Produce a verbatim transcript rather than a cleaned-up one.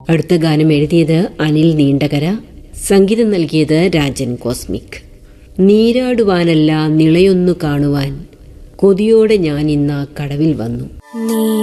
അടുത്ത ഗാനം എഴുതിയത് അനിൽ നീണ്ടകര, സംഗീതം നൽകിയത് രാജൻ കോസ്മിക്. നീരാടുവാനല്ല നിളയൊന്നു കാണുവാൻ കൊതിയോടെ ഞാൻ ഇന്ന കടവിൽ വന്നു.